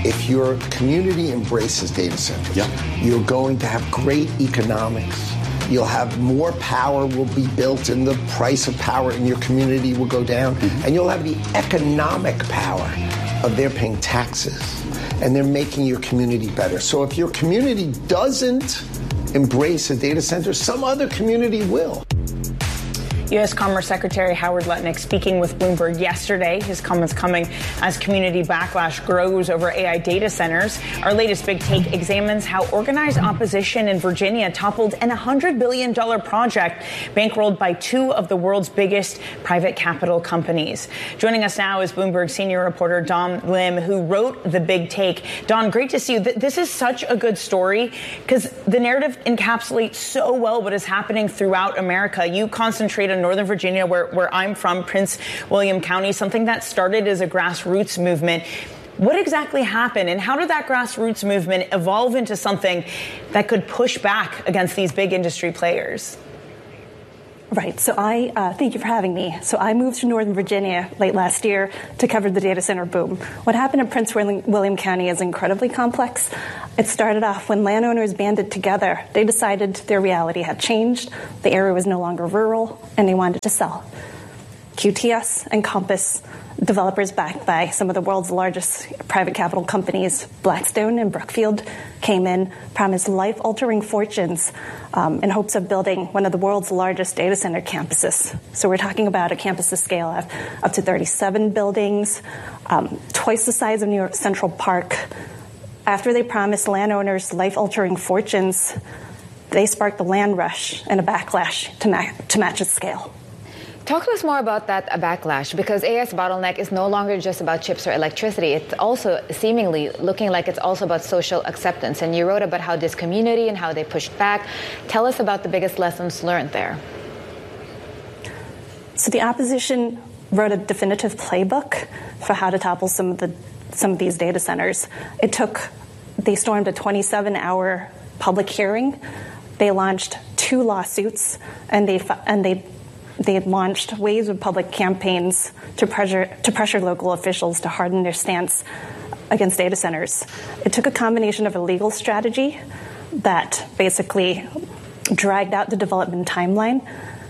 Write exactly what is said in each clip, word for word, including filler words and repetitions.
if your community embraces data centers, yeah. you're going to have great economics. You'll have more power will be built, and the price of power in your community will go down. Mm-hmm. And you'll have the economic power of they're paying taxes, and they're making your community better. So if your community doesn't embrace a data center, some other community will. U S Commerce Secretary Howard Lutnick speaking with Bloomberg yesterday. His comments coming as community backlash grows over A I data centers. Our latest Big Take examines how organized opposition in Virginia toppled an one hundred billion dollars project bankrolled by two of the world's biggest private capital companies. Joining us now is Bloomberg senior reporter Don Lim, who wrote the Big Take. Don, great to see you. This is such a good story because the narrative encapsulates so well what is happening throughout America. You concentrate on Northern Virginia, where, where I'm from, Prince William County, something that started as a grassroots movement. What exactly happened, and how did that grassroots movement evolve into something that could push back against these big industry players? Right. So I uh, thank you for having me. So I moved to Northern Virginia late last year to cover the data center boom. What happened in Prince William County is incredibly complex. It started off when landowners banded together. They decided their reality had changed. The area was no longer rural, and they wanted to sell. Q T S and Compass, developers backed by some of the world's largest private capital companies, Blackstone and Brookfield, came in, promised life-altering fortunes um, in hopes of building one of the world's largest data center campuses. So we're talking about a campus to scale of up to thirty-seven buildings, um, twice the size of New York Central Park. After they promised landowners life-altering fortunes, they sparked the land rush and a backlash to, ma- to match its scale. Talk to us more about that backlash, because A I's bottleneck is no longer just about chips or electricity. It's also seemingly looking like it's also about social acceptance. And you wrote about how this community and how they pushed back. Tell us about the biggest lessons learned there. So the opposition wrote a definitive playbook for how to topple some of the some of these data centers. It took, they stormed a twenty-seven hour public hearing. They launched two lawsuits, and they and they They had launched waves of public campaigns to pressure to pressure local officials to harden their stance against data centers. It took a combination of a legal strategy that basically dragged out the development timeline,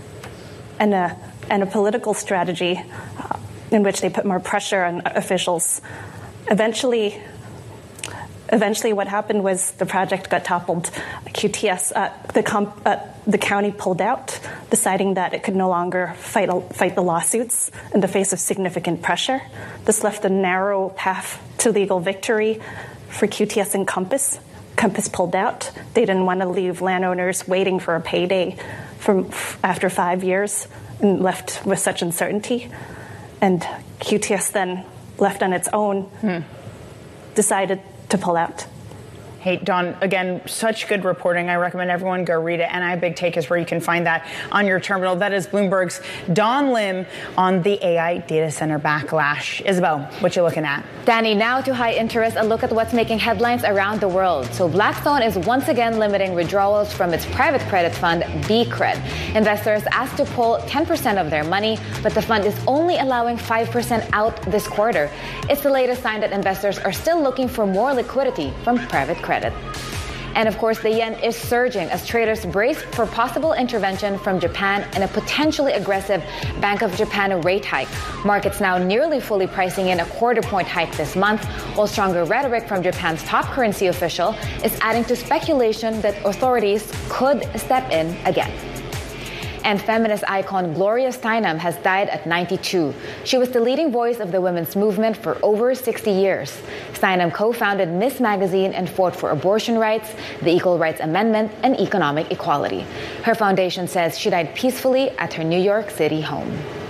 and a and a political strategy uh, in which they put more pressure on officials. Eventually, Eventually, what happened was the project got toppled. Q T S, uh, the, comp, uh, the county pulled out, deciding that it could no longer fight, fight the lawsuits in the face of significant pressure. This left a narrow path to legal victory for Q T S and Compass. Compass pulled out. They didn't want to leave landowners waiting for a payday from after five years and left with such uncertainty. And Q T S then, left on its own, hmm. decided to pull out. Hey, Don, again, such good reporting. I recommend everyone go read it. N I Big Take is where you can find that on your terminal. That is Bloomberg's Don Lim on the A I data center backlash. Isabel, what you looking at? Danny, now to high interest, a look at what's making headlines around the world. So Blackstone is once again limiting withdrawals from its private credit fund, BCRED. Investors asked to pull ten percent of their money, but the fund is only allowing five percent out this quarter. It's the latest sign that investors are still looking for more liquidity from private credit. Credit. And of course, the yen is surging as traders brace for possible intervention from Japan and a potentially aggressive Bank of Japan rate hike. Markets now nearly fully pricing in a quarter point hike this month, while stronger rhetoric from Japan's top currency official is adding to speculation that authorities could step in again. And feminist icon Gloria Steinem has died at ninety-two. She was the leading voice of the women's movement for over sixty years. Steinem co-founded Miss Magazine and fought for abortion rights, the Equal Rights Amendment, and economic equality. Her foundation says she died peacefully at her New York City home.